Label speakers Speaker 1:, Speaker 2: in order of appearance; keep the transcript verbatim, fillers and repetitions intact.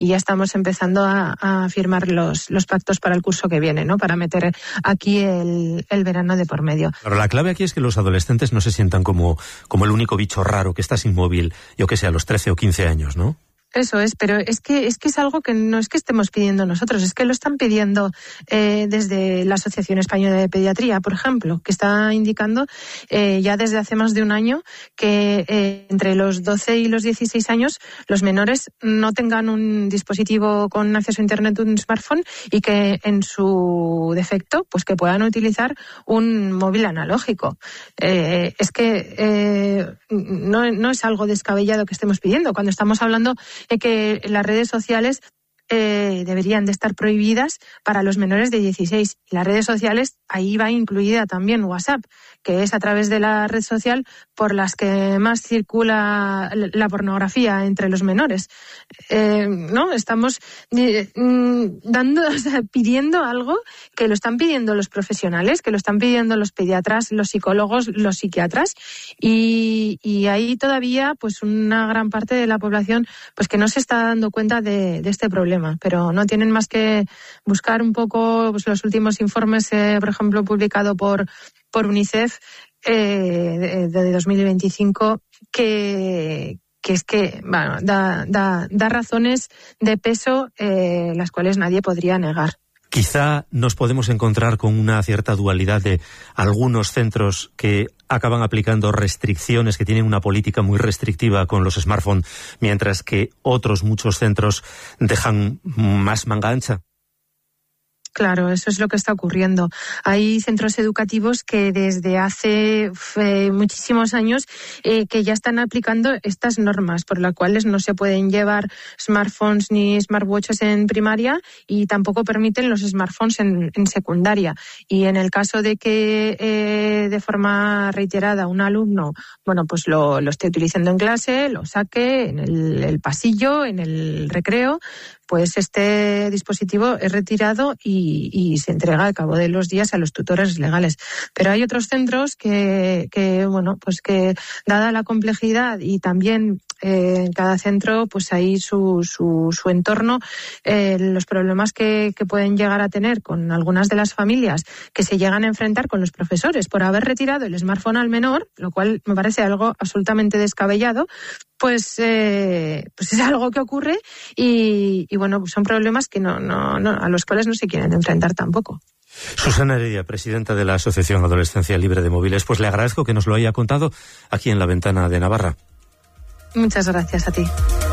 Speaker 1: y ya estamos empezando a, a firmar los, los pactos para el curso que viene, ¿no? Para meter aquí el, el verano de por medio.
Speaker 2: Claro, la clave aquí es que los adolescentes no se sientan como, como el único bicho raro que está sin móvil, yo que sé, a los trece o quince años, ¿no?
Speaker 1: Eso es, pero es que es que es algo que no es que estemos pidiendo nosotros, es que lo están pidiendo eh, desde la Asociación Española de Pediatría, por ejemplo, que está indicando eh, ya desde hace más de un año que eh, entre los doce y los dieciséis años los menores no tengan un dispositivo con acceso a Internet, un smartphone, y que en su defecto pues que puedan utilizar un móvil analógico. Eh, es que eh, no, no es algo descabellado que estemos pidiendo cuando estamos hablando de que las redes sociales eh, deberían de estar prohibidas para los menores de dieciséis. Y las redes sociales, ahí va incluida también WhatsApp, que es a través de la red social por las que más circula la pornografía entre los menores. Eh, ¿no? Estamos eh, dando, o sea, pidiendo algo que lo están pidiendo los profesionales, que lo están pidiendo los pediatras, los psicólogos, los psiquiatras, y, y hay todavía pues una gran parte de la población pues que no se está dando cuenta de, de este problema. Pero no tienen más que buscar un poco pues, los últimos informes, eh, por ejemplo, publicado por, por UNICEF eh, de, de dos mil veinticinco, que, que es que bueno, da, da, da razones de peso eh, las cuales nadie podría negar.
Speaker 2: Quizá nos podemos encontrar con una cierta dualidad de algunos centros que acaban aplicando restricciones, que tienen una política muy restrictiva con los smartphones, mientras que otros muchos centros dejan más manga ancha.
Speaker 1: Claro, eso es lo que está ocurriendo. Hay centros educativos que desde hace eh, muchísimos años eh, que ya están aplicando estas normas, por las cuales no se pueden llevar smartphones ni smartwatches en primaria y tampoco permiten los smartphones en, en secundaria. Y en el caso de que eh, de forma reiterada un alumno, bueno, pues lo, lo esté utilizando en clase, lo saque en el, el pasillo, en el recreo, pues este dispositivo es retirado y, y se entrega al cabo de los días a los tutores legales. Pero hay otros centros que, que bueno, pues que dada la complejidad y también eh, en cada centro pues hay su, su, su entorno, eh, los problemas que, que pueden llegar a tener con algunas de las familias que se llegan a enfrentar con los profesores por haber retirado el smartphone al menor, lo cual me parece algo absolutamente descabellado, pues, eh, pues es algo que ocurre y, y bueno, pues son problemas que no, no, no, a los cuales no se quieren enfrentar tampoco.
Speaker 2: Susana Heredia, presidenta de la Asociación Adolescencia Libre de Móviles, pues le agradezco que nos lo haya contado aquí en La Ventana de Navarra.
Speaker 1: Muchas gracias a ti.